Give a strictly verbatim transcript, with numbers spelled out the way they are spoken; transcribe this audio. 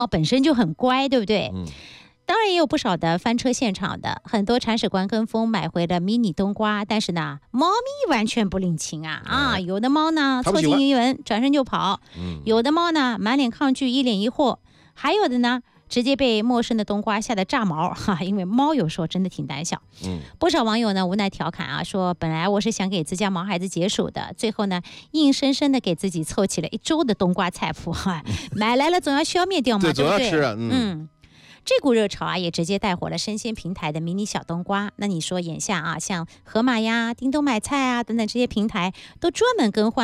本身就很乖，对不对？ 嗯。 当然也有不少的翻车现场的，很多铲屎官跟风买回了迷你冬瓜，但是呢，猫咪完全不领情啊啊！有的猫呢凑近一闻，转身就跑； 嗯、 有的猫呢满脸抗拒，一脸疑惑；还有的呢直接被陌生的冬瓜吓得炸毛哈，因为猫有时候真的挺胆小。 嗯， 不少网友呢无奈调侃啊，说本来我是想给自家毛孩子解暑的，最后呢硬生生的给自己凑齐了一周的冬瓜菜谱哈，买来了总要消灭掉嘛， 对， 对不对？ 总要吃啊，嗯。 嗯这股热潮啊，也直接带火了生鲜平台的迷你小冬瓜。那你说，眼下啊，像盒马呀、叮咚买菜啊等等这些平台，都专门更换